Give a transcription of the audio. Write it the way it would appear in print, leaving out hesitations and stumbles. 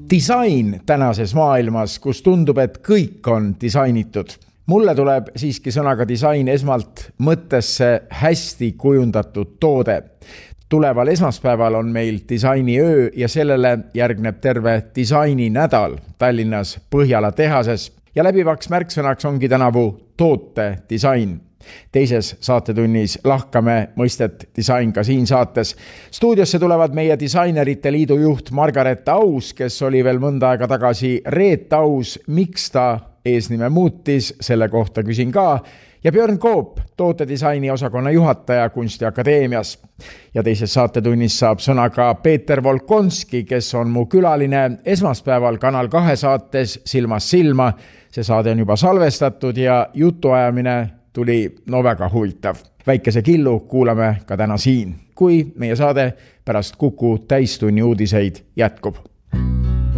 Disain tänases maailmas, kus tundub, et kõik on disainitud. Mulle tuleb siiski sõnaga disain esmalt mõttesse hästi kujundatud toode. Tuleval esmaspäeval on meil disainiöö ja sellele järgneb terve disaininädal Tallinnas Põhjala tehases ja läbivaks märksõnaks ongi tänavu toote disain. Teises saatetunnis lahkame mõistet disain ka siin saates. Stuudiosse tulevad meie disainerite liidu juht Margaret Aus, kes oli veel mõnda aega tagasi Reet Aus. Miks ta eesnime muutis, selle kohta küsin ka. Ja Björn Koop, tootedisaini osakonna juhataja Kunstiakadeemias. Ja teises saatetunnis saab sõna ka Peeter Volkonski, kes on mu külaline esmaspäeval Kanal 2 saates Silmast silma. See saade on juba salvestatud ja jutuajamine tuli väga huvitav. Väikese killu kuulame ka täna siin, kui meie saade pärast Kuku täistunni uudiseid jätkub.